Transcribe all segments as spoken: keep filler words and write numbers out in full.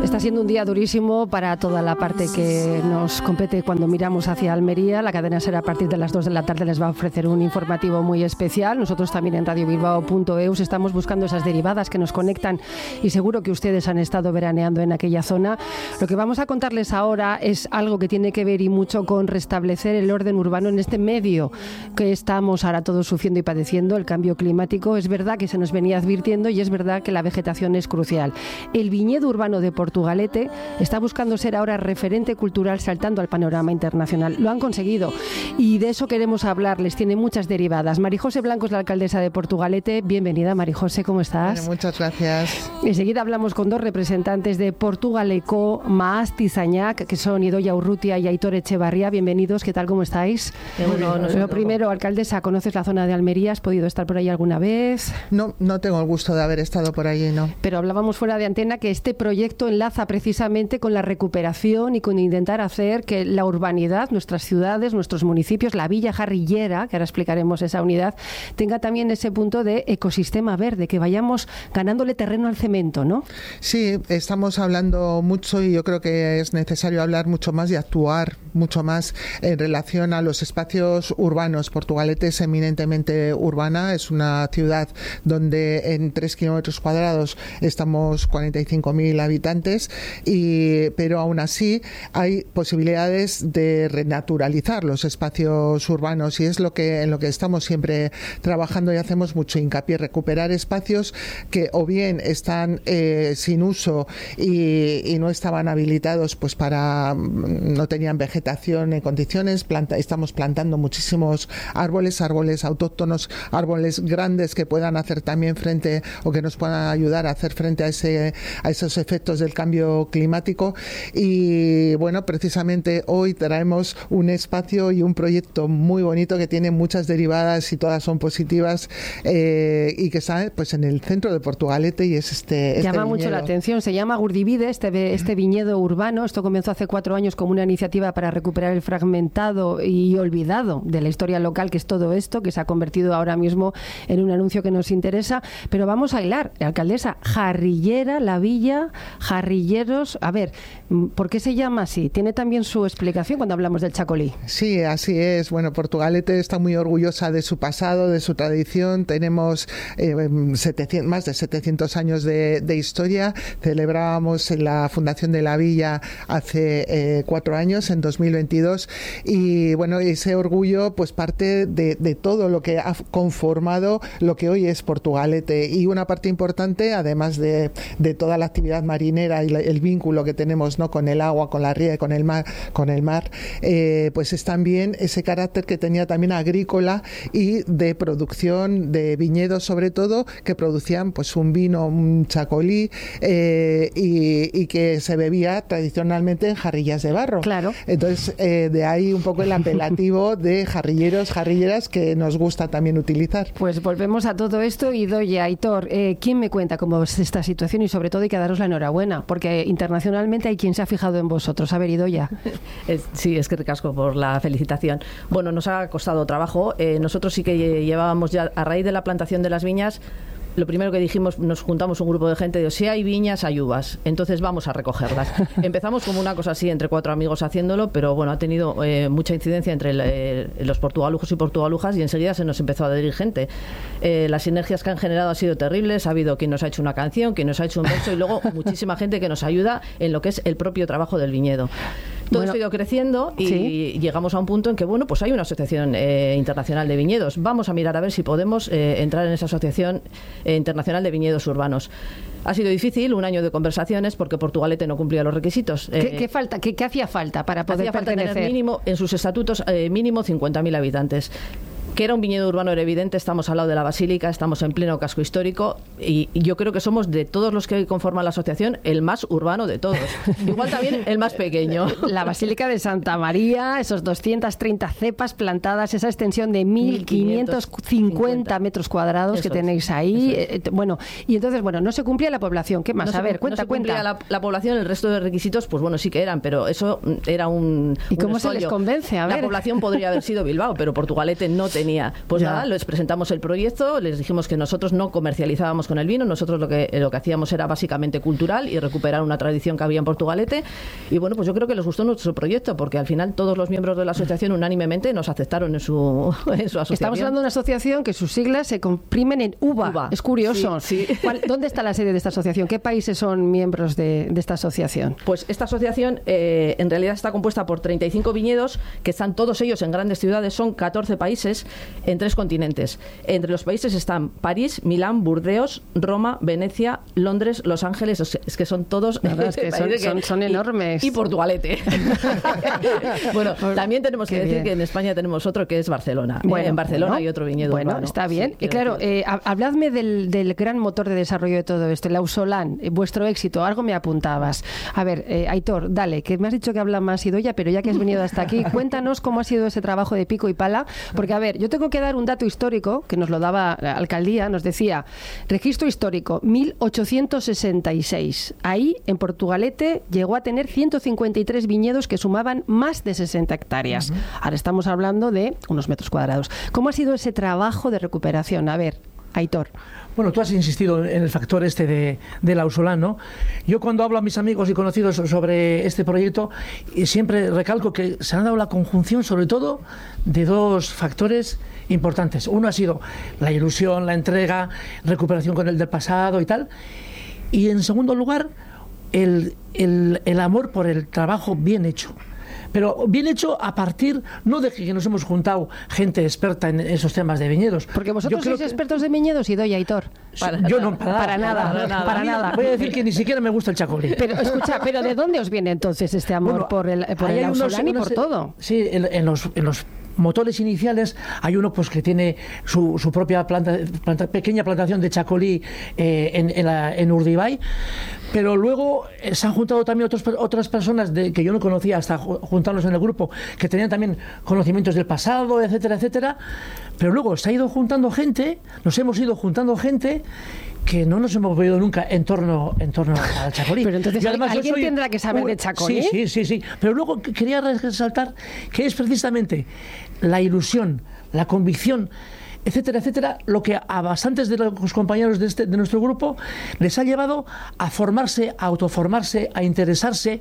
Está siendo un día durísimo para toda la parte que nos compete cuando miramos hacia Almería. La cadena SER a partir de las dos de la tarde les va a ofrecer un informativo muy especial. Nosotros también en radio bilbao punto e u estamos buscando esas derivadas que nos conectan y seguro que ustedes han estado veraneando en aquella zona. Lo que vamos a contarles ahora es algo que tiene que ver y mucho con restablecer el orden urbano en este medio que estamos ahora todos sufriendo y padeciendo, el cambio climático. Es verdad que se nos venía advirtiendo y es verdad que la vegetación es crucial. El viñedo urbano de Portugalete está buscando ser ahora referente cultural saltando al panorama internacional. Lo han conseguido y de eso queremos hablarles. Tiene muchas derivadas. Marijose Blanco es la alcaldesa de Portugalete. Bienvenida, Marijose, ¿cómo estás? Bueno, muchas gracias. Enseguida hablamos con dos representantes de Portugaleko, Maasti Zañak, que son Idoia Urrutia y Aitor Echevarría. Bienvenidos, ¿qué tal? ¿Cómo estáis? Bueno, no, Lo primero, alcaldesa, ¿conoces la zona de Almería? ¿Has podido estar por ahí alguna vez? No, no tengo el gusto de haber estado por allí, no. Pero hablábamos fuera de antena que este proyecto enlaza precisamente con la recuperación y con intentar hacer que la urbanidad, nuestras ciudades, nuestros municipios, la Villa Jarrillera, que ahora explicaremos esa unidad, tenga también ese punto de ecosistema verde, que vayamos ganándole terreno al cemento, ¿no? Sí, estamos hablando mucho y yo creo que es necesario hablar mucho más y actuar mucho más en relación a los espacios urbanos. Portugalete es eminentemente urbana, es una ciudad donde en tres kilómetros cuadrados estamos cuarenta y cinco mil habitantes, y, pero aún así hay posibilidades de renaturalizar los espacios urbanos y es lo que en lo que estamos siempre trabajando y hacemos mucho hincapié, recuperar espacios que o bien están eh, sin uso y, y no estaban habilitados pues para, no tenían vegetación en condiciones. Planta, estamos plantando muchísimos árboles, árboles autóctonos, árboles grandes que puedan hacer también frente o que nos puedan ayudar a hacer frente a ese a esos efectos del cambio climático. Y bueno, precisamente hoy traemos un espacio y un proyecto muy bonito que tiene muchas derivadas y todas son positivas, eh, y que está pues en el centro de Portugalete y es este, este llama viñedo. Mucho la atención, se llama Gurdivide, este, este viñedo urbano. Esto comenzó hace cuatro años como una iniciativa para recuperar el fragmentado y olvidado de la historia local, que es todo esto, que se ha convertido ahora mismo en un anuncio que nos interesa. Pero vamos a hilar, alcaldesa, Jarrillera, la villa, Jarrilleros. A ver, ¿por qué se llama así? Tiene también su explicación cuando hablamos del chacolí. Sí, así es. Bueno, Portugalete está muy orgullosa de su pasado, de su tradición. Tenemos eh, setecientos, más de setecientos años de, de historia. Celebrábamos la fundación de la villa hace eh, cuatro años, en dos mil veintidós. Y bueno, ese orgullo pues parte de, de todo lo que ha conformado lo que hoy es Portugalete. Y una parte importante, además de, de toda la actividad marinera y la, el vínculo que tenemos, ¿no?, con el agua, con la ría, con el mar, con el mar, eh, pues es también ese carácter que tenía también agrícola y de producción de viñedos, sobre todo, que producían pues un vino, un chacolí, eh, y, y que se bebía tradicionalmente en jarrillas de barro. Claro. Entonces, eh, de ahí un poco el apelativo de jarrilleros, jarrilleras, que nos gusta también utilizar. Pues volvemos a todo esto. Y Idoia, Aitor, eh, ¿quién me cuenta cómo es esta situación? Y sobre todo hay que daros la enhorabuena, porque internacionalmente hay quien se ha fijado en vosotros. A ver, Idoia. Sí, es que ricasco por la felicitación. Bueno, nos ha costado trabajo. Eh, nosotros sí que llevábamos ya, a raíz de la plantación de las viñas, lo primero que dijimos, nos juntamos un grupo de gente, digo, si hay viñas, hay uvas, entonces vamos a recogerlas. Empezamos como una cosa así, entre cuatro amigos haciéndolo, pero bueno, ha tenido eh, mucha incidencia entre el, eh, los portugalujos y portugalujas y enseguida se nos empezó a adherir gente. Eh, las sinergias que han generado han sido terribles, ha habido quien nos ha hecho una canción, quien nos ha hecho un verso y luego muchísima gente que nos ayuda en lo que es el propio trabajo del viñedo. Todo bueno, esto ha ido creciendo y ¿sí? Llegamos a un punto en que, bueno, pues hay una asociación eh, internacional de viñedos. Vamos a mirar a ver si podemos eh, entrar en esa asociación eh, internacional de viñedos urbanos. Ha sido difícil, un año de conversaciones, porque Portugalete no cumplía los requisitos. ¿Qué, eh, ¿qué falta? ¿Qué, qué hacía falta para poder hacía pertenecer? Falta tener mínimo, en sus estatutos, eh, mínimo cincuenta mil habitantes. Que era un viñedo urbano era evidente, estamos al lado de la Basílica, estamos en pleno casco histórico y yo creo que somos, de todos los que conforman la asociación, el más urbano de todos. Igual también el más pequeño. La Basílica de Santa María, esos doscientas treinta cepas plantadas, esa extensión de mil quinientos cincuenta metros cuadrados eso que tenéis ahí. Eh, bueno, y entonces, bueno, no se cumplía la población. ¿Qué más? No a se, ver, cuenta, no se cumplía cuenta. La, la población, el resto de requisitos, pues bueno, sí que eran, pero eso era un ¿Y un cómo escollo. Se les convence? A ver. La población podría haber sido Bilbao, pero Portugalete no tenía tenía. Pues ya. nada, les presentamos el proyecto, les dijimos que nosotros no comercializábamos con el vino, nosotros lo que, lo que hacíamos era básicamente cultural y recuperar una tradición que había en Portugalete. Y bueno, pues yo creo que les gustó nuestro proyecto, porque al final todos los miembros de la asociación unánimemente nos aceptaron en su, en su asociación. Estamos hablando de una asociación que sus siglas se comprimen en U V A. Uva. Es curioso. Sí, sí. ¿Cuál, ¿Dónde está la sede de esta asociación? ¿Qué países son miembros de, de esta asociación? Pues esta asociación eh, en realidad está compuesta por treinta y cinco viñedos, que están todos ellos en grandes ciudades, son catorce países en tres continentes. Entre los países están París, Milán, Burdeos, Roma, Venecia, Londres, Los Ángeles. Es que son todos... Verdad, es que son, que, son, son enormes. Y, y Portugalete. Bueno, también tenemos que Qué decir bien. que en España tenemos otro que es Barcelona. Bueno, Eh, en Barcelona bueno, hay otro viñedo Bueno, urbano. está bien. Sí, y claro, decir. eh, habladme del, del gran motor de desarrollo de todo esto, el Ausolán, eh, vuestro éxito. Algo me apuntabas. A ver, eh, Aitor, dale, que me has dicho que habla más Idoia, pero ya que has venido hasta aquí, cuéntanos cómo ha sido ese trabajo de pico y pala. Porque, a ver, yo tengo que dar un dato histórico que nos lo daba la alcaldía, nos decía, registro histórico, mil ochocientos sesenta y seis. Ahí, en Portugalete, llegó a tener ciento cincuenta y tres viñedos que sumaban más de sesenta hectáreas. Uh-huh. Ahora estamos hablando de unos metros cuadrados. ¿Cómo ha sido ese trabajo de recuperación? A ver, Aitor. Bueno, tú has insistido en el factor este de, del Ausolán, ¿no? Yo cuando hablo a mis amigos y conocidos sobre este proyecto, siempre recalco que se ha dado la conjunción sobre todo de dos factores importantes. Uno ha sido la ilusión, la entrega, recuperación con el del pasado y tal. Y en segundo lugar, el, el, el amor por el trabajo bien hecho. Pero bien hecho a partir, no de que nos hemos juntado gente experta en esos temas de viñedos. Porque vosotros sois que... expertos de viñedos, Idoia, Aitor. Para yo no, para, para nada, para nada. Para nada. Voy a decir que ni siquiera me gusta el chacolí. Pero escucha, ¿pero de dónde os viene entonces este amor bueno, por el, por el Ausolán y por todo? Sí, en, en los... En los motores iniciales hay uno pues que tiene su, su propia planta, planta, pequeña plantación de chacolí eh, en, en, la, en Urdibay, pero luego eh, se han juntado también otros, otras personas de, que yo no conocía hasta juntarnos en el grupo, que tenían también conocimientos del pasado, etcétera, etcétera, pero luego se ha ido juntando gente, nos hemos ido juntando gente que no nos hemos movido nunca en torno, en torno al chacolí. Pero entonces y además alguien soy, tendrá que saber uh, de chacolí. Sí, sí, sí, sí. Pero luego quería resaltar que es precisamente la ilusión, la convicción, etcétera, etcétera, lo que a bastantes de los compañeros de, este, de nuestro grupo les ha llevado a formarse, a autoformarse, a interesarse.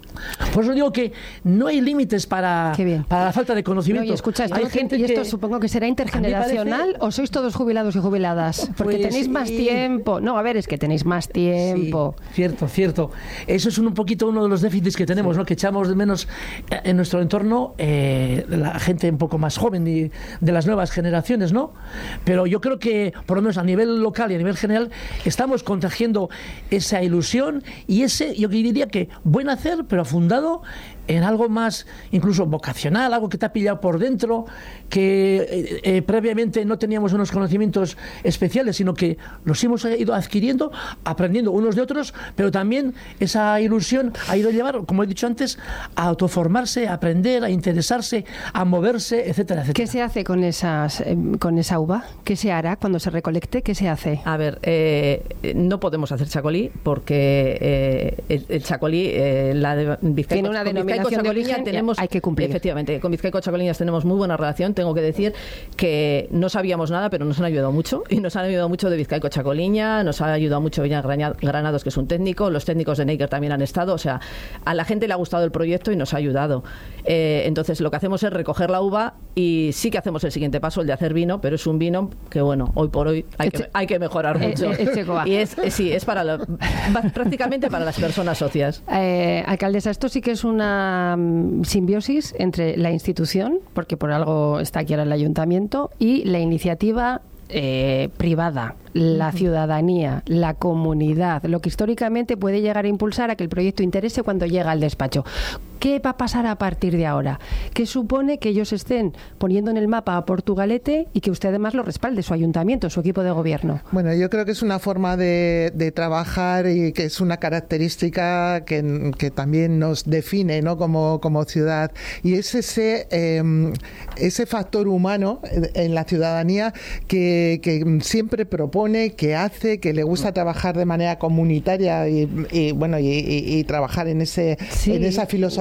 Por eso digo que no hay límites para, para la falta de conocimiento. No, y escucha, esto, hay gente y esto que, supongo que será intergeneracional, parece, o sois todos jubilados y jubiladas, porque pues, tenéis más sí. tiempo. No, a ver, es que tenéis más tiempo. Sí, cierto, cierto. Eso es un, un poquito uno de los déficits que tenemos, sí. ¿no? Que echamos de menos en nuestro entorno eh, la gente un poco más joven y de las nuevas generaciones, ¿no? Pero yo creo que, por lo menos a nivel local y a nivel general, estamos contagiando esa ilusión y ese, yo diría que buen hacer, pero fundado en algo más incluso vocacional, algo que te ha pillado por dentro, que eh, eh, previamente no teníamos unos conocimientos especiales, sino que los hemos ido adquiriendo, aprendiendo unos de otros, pero también esa ilusión ha ido a llevar, como he dicho antes, a autoformarse, a aprender, a interesarse, a moverse, etcétera, etcétera. ¿Qué se hace con esas, eh, con esa uva? ¿Qué se hará cuando se recolecte? ¿Qué se hace? A ver, eh, no podemos hacer chacolí porque eh, el, el chacolí, eh, la de Vizcaico, tiene una denominación de origen, tenemos, hay que cumplir. Efectivamente, con Vizcaico Chacoliñas tenemos muy buena relación. Tengo que decir que no sabíamos nada, pero nos han ayudado mucho. Y nos han ayudado mucho de Vizcaico Chacoliña, nos ha ayudado mucho Viña Granados, que es un técnico, los técnicos de Neiker también han estado. O sea, a la gente le ha gustado el proyecto y nos ha ayudado. Eh, entonces, lo que hacemos es recoger la uva y sí que hacemos el siguiente paso, el de hacer vino, pero es un vino que, bueno, hoy por hoy hay, este, que, hay que mejorar mucho. Eh, este y es, eh, sí, es para lo, prácticamente para las personas socias. Eh, alcaldesa, esto sí que es una um, simbiosis entre la institución, porque por algo está aquí ahora el ayuntamiento, y la iniciativa eh, privada, la ciudadanía, la comunidad, lo que históricamente puede llegar a impulsar a que el proyecto interese cuando llega al despacho. ¿Qué va a pasar a partir de ahora? ¿Qué supone que ellos estén poniendo en el mapa a Portugalete y que usted además lo respalde, su ayuntamiento, su equipo de gobierno? Bueno, yo creo que es una forma de, de trabajar y que es una característica que, que también nos define, ¿no? como, como ciudad. Y es ese, eh, ese factor humano en la ciudadanía que, que siempre propone, que hace, que le gusta trabajar de manera comunitaria y, y bueno y, y, y trabajar en ese sí. en esa filosofía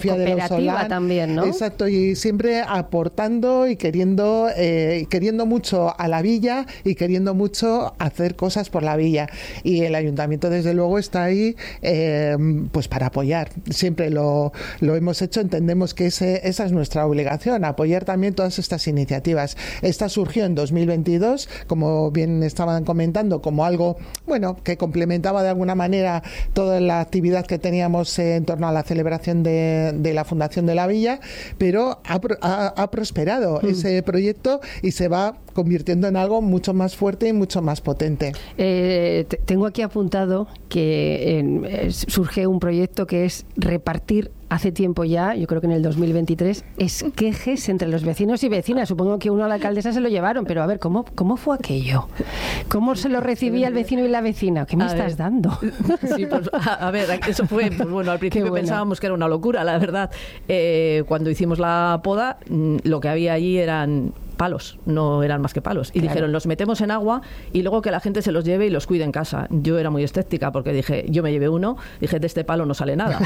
filosofía de los solar también, ¿no? Exacto, y siempre aportando y queriendo eh, queriendo mucho a la villa y queriendo mucho hacer cosas por la villa, y el ayuntamiento desde luego está ahí eh, pues para apoyar. Siempre lo, lo hemos hecho, entendemos que ese, esa es nuestra obligación, apoyar también todas estas iniciativas. Esta surgió en dos mil veintidós, como bien estaban comentando, como algo bueno que complementaba de alguna manera toda la actividad que teníamos en torno a la celebración de, de la fundación de la villa, pero ha, ha, ha prosperado mm. ese proyecto y se va convirtiendo en algo mucho más fuerte y mucho más potente. Eh, tengo aquí apuntado que eh, surge un proyecto que es repartir hace tiempo ya, yo creo que en el dos mil veintitrés, esquejes entre los vecinos y vecinas. Supongo que uno a la alcaldesa se lo llevaron, pero a ver, ¿cómo, cómo fue aquello? ¿Cómo se lo recibía el vecino y la vecina? ¿Qué me a estás ver. dando? Sí, pues a, a ver, eso fue, pues bueno, al principio bueno. pensábamos que era una locura, la verdad. Eh, cuando hicimos la poda, lo que había allí eran palos, no eran más que palos. Y claro. dijeron, los metemos en agua y luego que la gente se los lleve y los cuide en casa. Yo era muy escéptica porque dije, yo me llevé uno, dije, de este palo no sale nada.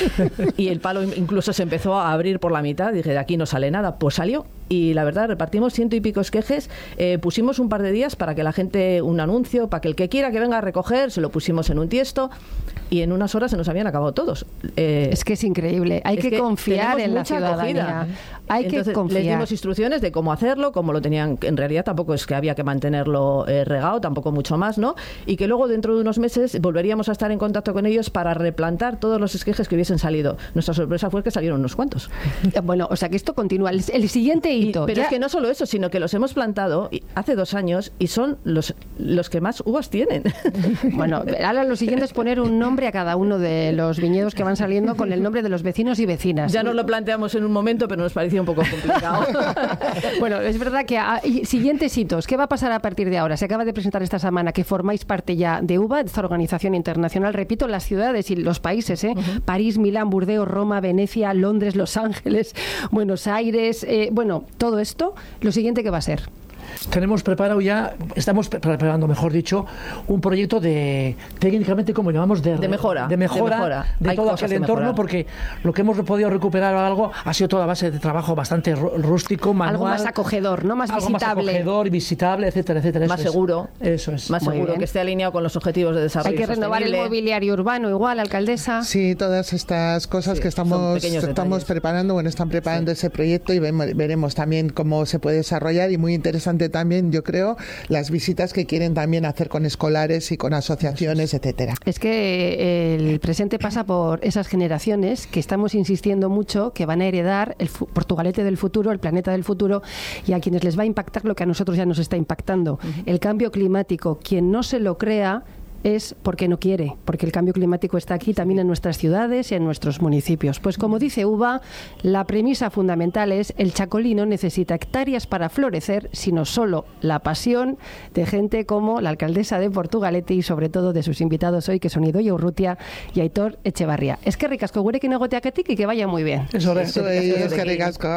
Y el palo incluso se empezó a abrir por la mitad, dije, de aquí no sale nada. Pues salió. Y la verdad, repartimos ciento y pico esquejes, eh, pusimos un par de días para que la gente, un anuncio, para que el que quiera que venga a recoger, se lo pusimos en un tiesto y en unas horas se nos habían acabado todos. Eh, es que es increíble, hay que, que confiar en la ciudadanía. Acogida. Hay Entonces, que confiar. Les dimos instrucciones de cómo hacerlo, cómo lo tenían, en realidad tampoco es que había que mantenerlo eh, regado, tampoco mucho más, ¿no? Y que luego dentro de unos meses volveríamos a estar en contacto con ellos para replantar todos los esquejes que hubiesen salido. Nuestra sorpresa fue que salieron unos cuantos. Bueno, o sea que esto continúa. El, el siguiente hito. Y, pero ya... es que no solo eso, sino que los hemos plantado hace dos años y son los, los que más uvas tienen. Bueno, ahora lo siguiente es poner un nombre a cada uno de los viñedos que van saliendo con el nombre de los vecinos y vecinas. Ya nos lo planteamos en un momento, pero nos parecía un poco complicado. Bueno, es verdad que a, siguientes hitos, ¿qué va a pasar a partir de ahora? Se acaba de presentar esta semana que formáis parte ya de U B A, de esta organización internacional, repito, las ciudades y los países, ¿eh? Uh-huh. París, Milán, Burdeos, Roma, Venecia, Londres, Los Ángeles, Buenos Aires, eh, bueno, todo esto, lo siguiente que va a ser. Tenemos preparado ya, estamos preparando, mejor dicho, un proyecto de, técnicamente, como llamamos, de, de mejora, de mejora, de, mejora. de todo aquel entorno, mejorar. Porque lo que hemos podido recuperar algo ha sido toda base de trabajo bastante rústico, manual. Algo más acogedor, ¿no? Más algo visitable. Más acogedor, visitable, etcétera, etcétera. Más eso seguro. Es. Eso es. Más Muy seguro, bien. Que esté alineado con los objetivos de desarrollo Hay que sostenible. renovar el mobiliario urbano igual, alcaldesa. Sí, todas estas cosas sí, que estamos, estamos preparando, bueno, están preparando sí. ese proyecto y vemos, veremos también cómo se puede desarrollar, y muy interesante también, yo creo, las visitas que quieren también hacer con escolares y con asociaciones, etcétera. Es que el presente pasa por esas generaciones que estamos insistiendo mucho que van a heredar el Portugalete del futuro, el planeta del futuro, y a quienes les va a impactar lo que a nosotros ya nos está impactando. Uh-huh. El cambio climático. Quien no se lo crea es porque no quiere, porque el cambio climático está aquí también en nuestras ciudades y en nuestros municipios. Pues como dice U B A, la premisa fundamental es: el Chacolí no necesita hectáreas para florecer, sino solo la pasión de gente como la alcaldesa de Portugalete y sobre todo de sus invitados hoy, que son Idoia Urrutia y Aitor Echevarría. Es que ricasco, gurekin egoteaketik y que vaya muy bien. Eso es, es que ricasco.